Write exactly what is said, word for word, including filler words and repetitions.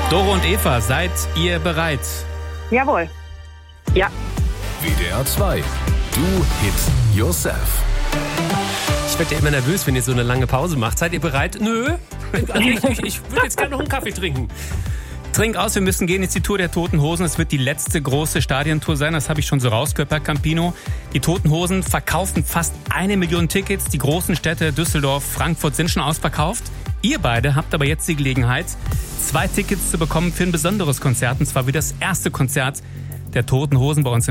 Doro und Eva, seid ihr bereit? Jawohl. Ja. W D R zwei. Do It Yourself. Ich werde ja immer nervös, wenn ihr so eine lange Pause macht. Seid ihr bereit? Nö. Also ich ich, ich würde jetzt gerne noch einen Kaffee trinken. Trink aus, wir müssen gehen. Jetzt die Tour der Toten Hosen. Es wird die letzte große Stadiontour sein. Das habe ich schon so rausgehört bei Campino. Die Toten Hosen verkaufen fast eine Million Tickets. Die großen Städte Düsseldorf, Frankfurt sind schon ausverkauft. Ihr beide habt aber jetzt die Gelegenheit, zwei Tickets zu bekommen für ein besonderes Konzert. Und zwar wie das erste Konzert der Toten Hosen bei uns in